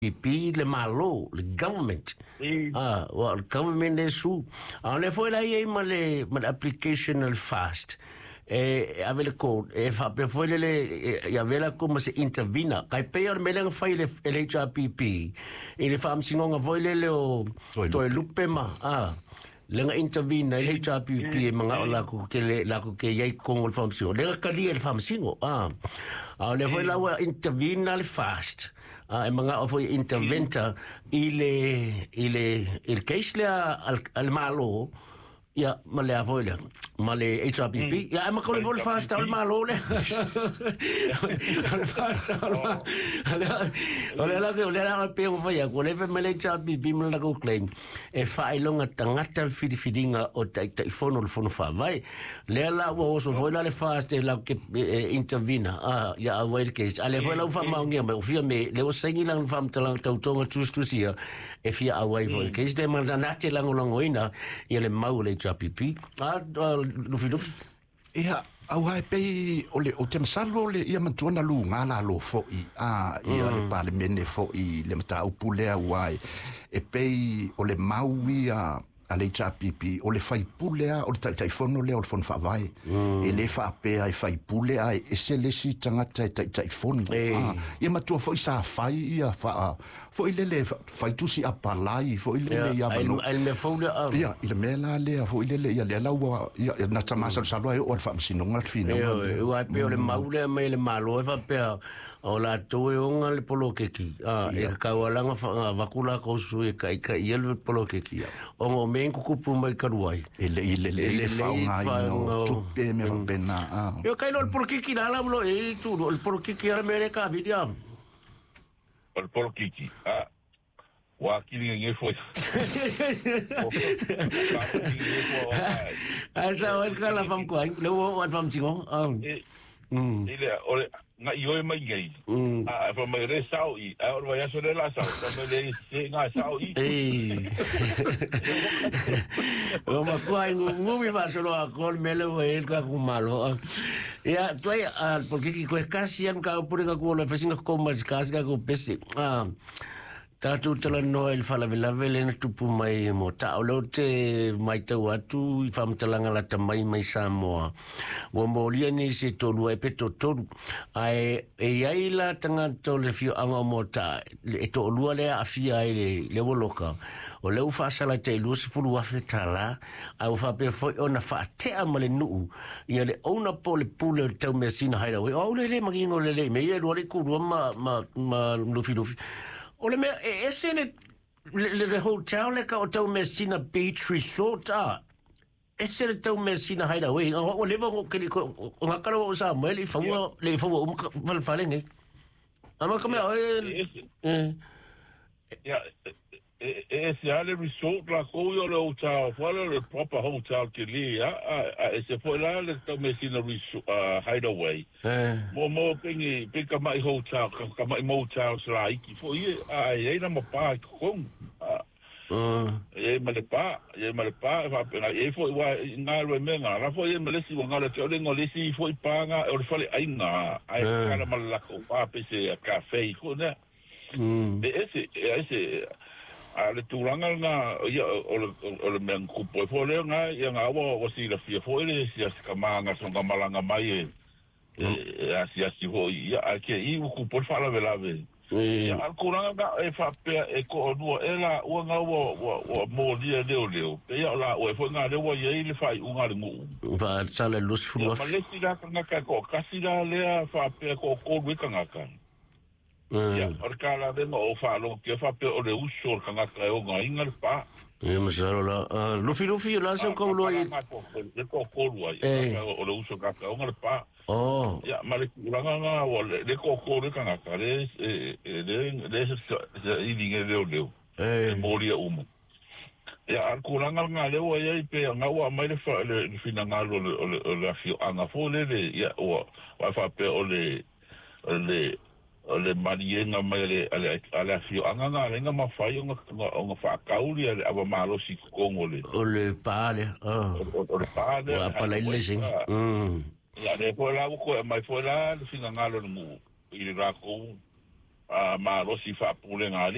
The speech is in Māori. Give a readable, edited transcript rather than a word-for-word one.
PP le malo le government well government is su le foi la ye male application al fast ave le code fa pe foi le ya vela como se intervina kai pe me le fai le HRPP e le fam singonga voi le o to lupe ma lenga intervene le HRPP e manga o la ko ke ye kong o fam singo le ka li le fam singo le foi la intervene al fast e mga of interventa il case le al malo ya male avoile male HRPP ya ma ko vol fast al malo le al fast ole la pe o vai ko le male HRPP me la ko klein e fai longa tangata al fidinga o tai fono fa vai le la o so voi la le fast la ke intervina ya avoile case ale voi la fa ma ngia me ofia me le o sengi lang fam talang tautonga tustusia e fia awai voi case de man na te langoina ia le maule HRPP lufi ia au hai pei o te masalo le ia mantuana lunga la lo foi ia le parlemene foi le mata upule ai e pei o le maui a le HRPP o le fai pulea o le taifono le o le fono whaavai e le whaapea e fai pulea e se le si tangata e taifono ia matua foi sa fai ia foi le fai tusi a palai foi le ia mano me fole ia ile mela le foi le ia le laua ia na tamasa salwa o fa sinonga fino o ai pe o le maule me le malo e fa pe o la toe onga le polo keki e ka wala nga vakula ko su e kai le polo keki o me kupu mai karuai le faunga no tupe me pena yo kai no por kiki la lo e tu el por kiki era me ka vidia el por kiki wa kili nge foi asa el kala fam ko le o fam tingo ile ole nga yo mai ngai fa mai re sau I o vai aso le la sau me le se nga sau I o ma kwai ngumi fa solo a kol mele o el ka kumalo ya toi porque ki ko casi an ka por ka ko le fasinga ko mas casi ka ko pesi tatu tala no el fala vela velen tupu mai mo ta o te mai te watu I fam talanga la tamai mai Samoa wo molia ni se tolu e peto tolu ai ai la tanga to le fio anga mo ta e to lua le afia le woloka o le ufa sala te lu se fulu wa fetala au fa pe foi ona fa te amale nu ia le ona pole pule te mesina haida o le magingo le me ia lo le ku ma lufi ole me ese le hotel le ka o tau Messina Beach Resort ese le tau Messina Hideaway o le va ke o ngakara o sa mo le fa falenge ama kame ya ese ale resort la ko yo le hotel fora le proper hotel que li ese foi lá le tau Messina Hideaway mo pinga mai hotel ka mai motel sla iki foi ai na mo pa con e male pa va pena e foi wa na lo menga la foi me si nga le tole ngole si foi pa nga o fale ai nga ai kana mal la ko pa pese cafe ko na ese ale turanga nga o le men kupo fo le nga ya nga o si la fia fo le si as kamanga so nga malanga mai asi ho ya ke I kupo fa la velave ya kuranga nga e fa pe e ko no ela o nga o mo dia leo pe ya la o fo nga le o ye le fa u nga le ngu va sala lus fu ma le si ga nga ka ko kasi la le fa pe ko we ka nga ka ya orka la de no fa lo que fa pe o le uso ka nga ka o nga inga pa ma sala la lufi la so ko lo le ko wa o le uso ka o nga pa ya ma le nga o le ko le ka nga ka le I dinge leo moria umo ya al kuranga nga le o ye pe nga wa mai le fa le fina nga lo le fio anga fo le ya o wa fa pe o le manienga mai ale fio anga nga nga ma fa yo nga fa kauli ale aba malo si kongole o le pale o le pale wa pala ile sing ya de po la ko mai fo la fina nga lo mu I ra ko ma lo si fa pule nga